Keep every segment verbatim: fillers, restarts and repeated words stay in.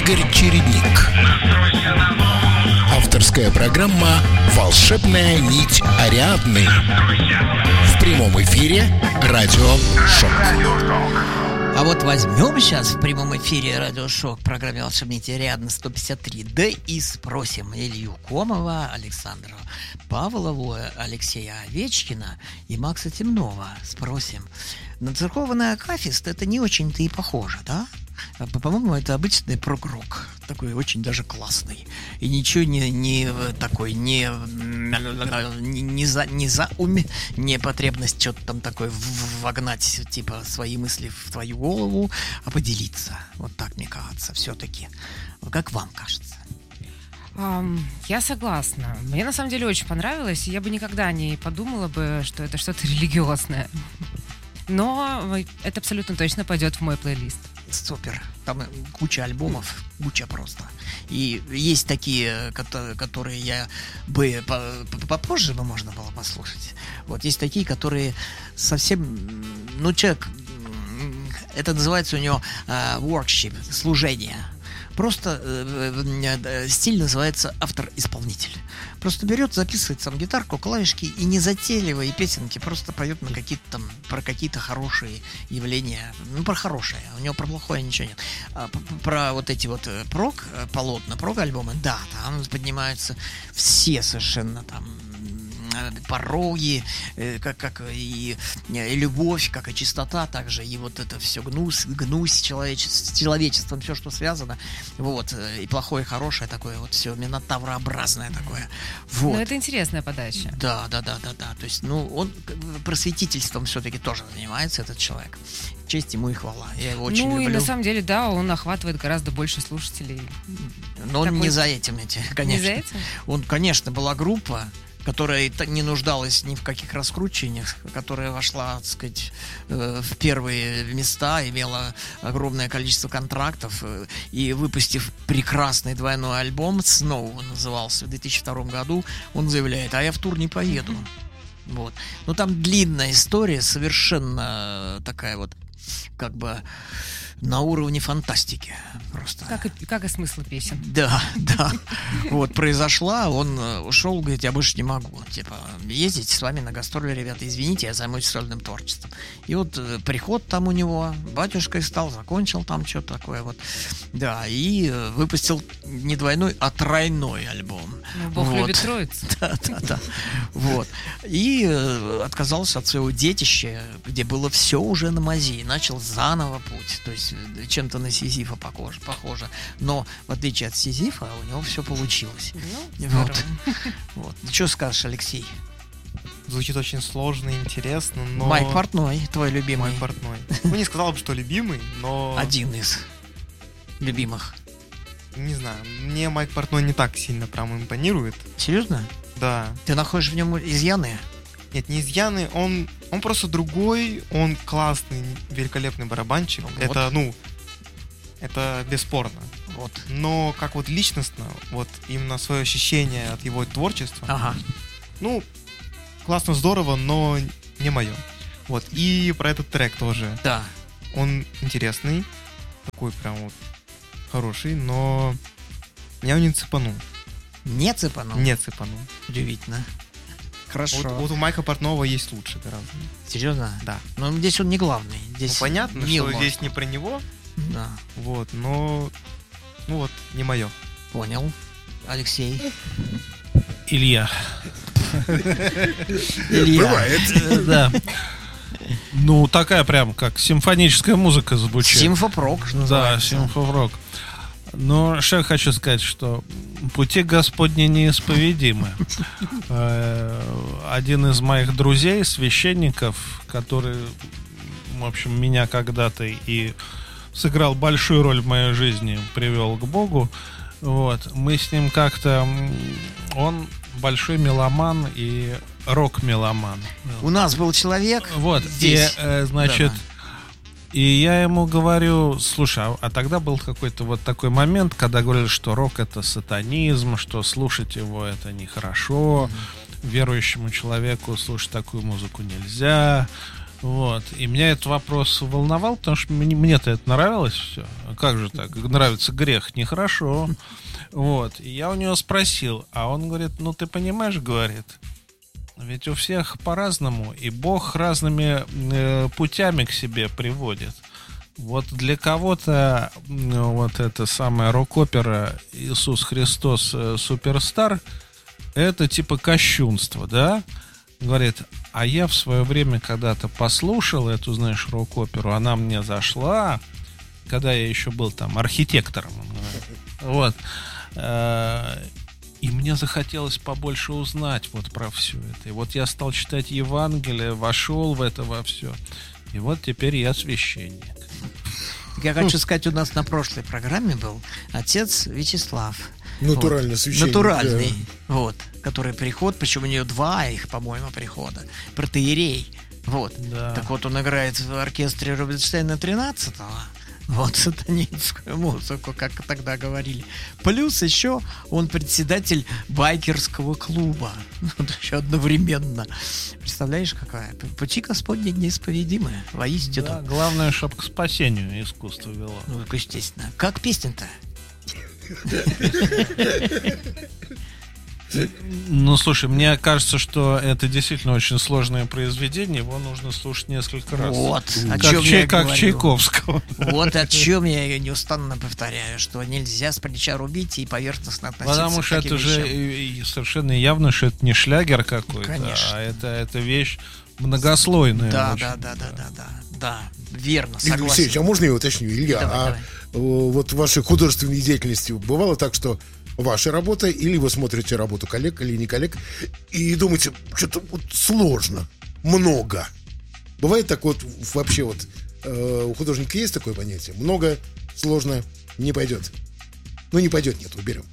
Игорь Чередник. Авторская программа «Волшебная нить Ариадны». В прямом эфире Радио Шок. А вот возьмем сейчас в прямом эфире радиошок в программе «Волшебная нить Ариадны» сто пятьдесят три, да и спросим Илью Комова, Александра Павлову, Алексея Овечкина и Макса Темнова. Спросим. На церковный акафист это не очень-то и похоже, да? По-моему, это обычный прог-рок, такой очень даже классный. И ничего не, не такой, не, не, не за, не за ум, не потребность что-то там такое вогнать, типа, свои мысли в твою голову, а поделиться. Вот так, мне кажется, все-таки. Как вам кажется? Um, я согласна. Мне на самом деле очень понравилось. Я бы никогда не подумала бы, что это что-то религиозное. Но это абсолютно точно пойдет в мой плейлист. Супер. Там куча альбомов, куча просто. И есть такие, которые я бы попозже бы можно было послушать. Вот есть такие, которые совсем, ну, человек, это называется у него uh, worship, служение. Просто э, э, стиль называется автор-исполнитель. Просто берет, записывает сам гитарку, клавишки и незатейливые песенки просто поет на какие-то там, про какие-то хорошие явления. Ну, про хорошее. У него про плохое ничего нет. А, про вот эти вот прог, полотна, прог-альбомы, да, там поднимаются все совершенно там пороги, как, как и, и любовь, как и чистота, также и вот это все гнус, гнусь человечеством, с человечеством, все, что связано, вот, и плохое, и хорошее такое, вот все минотаврообразное такое. Вот. Ну, это интересная подача. Да, да, да, да, да. То есть, ну, он просветительством все-таки тоже занимается, этот человек. Честь ему и хвала. Я его очень ну, люблю. И на самом деле, да, он охватывает гораздо больше слушателей. Но он Такой... не за этим, эти, конечно. Не за этим? Он, конечно, была группа, которая не нуждалась ни в каких раскручиваниях, которая вошла, так сказать, в первые места, имела огромное количество контрактов, и выпустив прекрасный двойной альбом, «Snow» он назывался, в две тысячи втором году, он заявляет: а я в тур не поеду. Вот. Ну, там длинная история, совершенно такая вот, как бы, на уровне фантастики просто. Как и, как и смысл песен. Да, да. Вот, произошла, он ушел, говорит, я больше не могу. Типа, ездите с вами на гастроли, ребята, извините, я займусь сольным творчеством. И вот приход там у него, батюшкой стал, закончил там что-то такое вот. Да, и выпустил не двойной, а тройной альбом. Ну, Бог вот. любит троицу. Да, да, да. Вот. И отказался от своего детища, где было все уже на мази, и начал заново путь. То есть чем-то на Сизифа похоже, похоже. Но в отличие от Сизифа у него все получилось. Ну, вот. Вот. Что скажешь, Алексей? Звучит очень сложно и интересно, но... Майк Портной, твой любимый. Майк Портной. Ну, не сказал бы, что любимый, но... Один из любимых. Не знаю, мне Майк Портной не так сильно прям импонирует. Серьезно? Да. Ты находишь в нем изъяны? Нет, не изъяны, он, он просто другой, он классный, великолепный барабанщик. Вот. Это, ну, это бесспорно. Вот. Но как вот личностно, вот именно свое ощущение от его творчества, ага. ну, классно, здорово, но не мое. Вот, и про этот трек тоже. Да. Он интересный, такой прям вот хороший, но меня он не цепанул. Не цепанул? Не цепанул. Удивительно. Хорошо. Вот, вот у Майка Портнова есть лучше гораздо. Серьезно? Да. Но здесь он не главный. Здесь ну, понятно, Мил что может. здесь не про него. Да. Вот, но... Ну вот, не мое. Понял. Алексей. Илья. Илья. Бывает. Да. Ну, такая прям, как симфоническая музыка звучит. Симфопрок. Да, симфопрок. Но что я хочу сказать, что пути Господни неисповедимы. Один из моих друзей, священников, который, в общем, меня когда-то и сыграл большую роль в моей жизни, привел к Богу. Вот. Мы с ним как-то... Он большой меломан и рок-меломан. У нас был человек вот, здесь. И, значит... Да-да. И я ему говорю, слушай, а, а тогда был какой-то вот такой момент, когда говорили, что рок — это сатанизм, что слушать его — это нехорошо, mm-hmm. верующему человеку слушать такую музыку нельзя. Вот. И меня этот вопрос волновал, потому что мне, мне-то это нравилось все. Как же так? Нравится грех, нехорошо. Вот. И я у него спросил, а он говорит, ну ты понимаешь, говорит, ведь у всех по-разному, и Бог разными э, путями к себе приводит. Вот для кого-то э, вот эта самая рок-опера «Иисус Христос э, Суперстар» это типа кощунство, да? Говорит, а я в свое время когда-то послушал эту, знаешь, рок-оперу, она мне зашла, когда я еще был там архитектором. Вот. И мне захотелось побольше узнать вот про все это. И вот я стал читать Евангелие, вошел в это во все. И вот теперь я священник. Я хочу сказать, у нас на прошлой программе был отец Вячеслав. Натуральный вот. священник. Натуральный, да. Вот, который приход, причем у нее два их, по-моему, прихода. Протоиерей. Вот. Да. Так вот, он играет в оркестре Рубинштейна тринадцатого. Вот, сатанинскую музыку, как тогда говорили. Плюс еще он председатель байкерского клуба. Вот еще одновременно. Представляешь, какая? Пути Господни неисповедимые. Воистину. Да, главное, чтобы к спасению искусство вело. Ну, естественно. Как песня-то? Ну, слушай, мне кажется, что это действительно очень сложное произведение, его нужно слушать несколько раз. Вот, о как чем Чай, я как говорю. Чайковского. Вот о чем я неустанно повторяю, что нельзя с плеча рубить и поверхностно относиться Потому к что таким это же вещам. и- и совершенно явно, что это не шлягер какой-то, Конечно. а это, это вещь многослойная. Да, очень. да, да, да, да, да, да, верно, Игорь согласен. Алексеевич, а можно я уточню? Илья, Давай, а давай. э, вот в вашей художественной деятельности бывало так, что ваша работа, или вы смотрите работу коллег, или не коллег, и думаете, что-то вот сложно, много. Бывает так вот вообще вот, э, у художника есть такое понятие? Много, сложно, не пойдет. Ну, не пойдет, нет, уберем.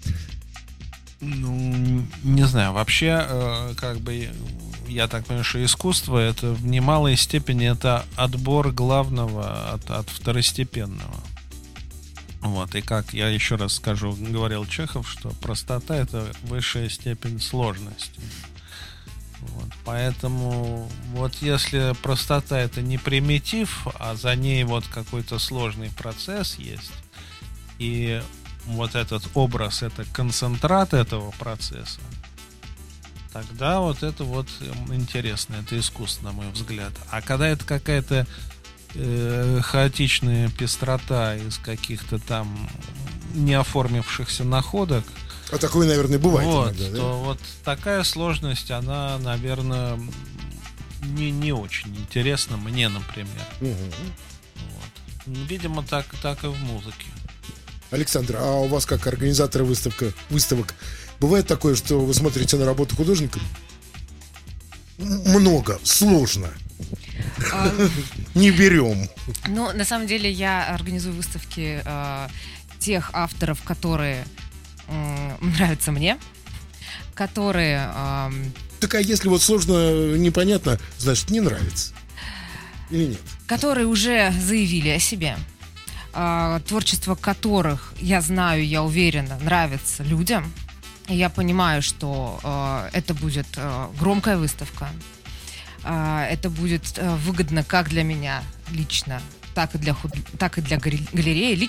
Ну, не знаю, вообще, э, как бы, я так понимаю, что искусство, это в немалой степени это отбор главного от, от второстепенного. Вот, и как я еще раз скажу, говорил Чехов, что простота — это высшая степень сложности. Вот, поэтому вот если простота — это не примитив, а за ней вот какой-то сложный процесс есть, и вот этот образ — это концентрат этого процесса, тогда вот это вот интересно, это искусство, на мой взгляд. А когда это какая-то э, хаотичная пестрота из каких-то там неоформившихся находок, А такое, наверное, бывает вот, иногда, да? то вот такая сложность, она, наверное, не, не очень интересна мне, например. Угу. Вот. Видимо, так, так и в музыке. Александр, а у вас как организатора выставка, выставок бывает такое, что вы смотрите на работу художника? М- Много, сложно. А, Не берем. Ну, на самом деле, я организую выставки э, тех авторов, которые э, нравятся мне, которые... э, Так а если вот сложно, непонятно, значит, не нравится. Или нет? которые уже заявили о себе, э, творчество которых, я знаю, я уверена, нравится людям. И я понимаю, что э, это будет э, громкая выставка. Э, это будет э, выгодно как для меня лично, так и для, худ... так и для галереи.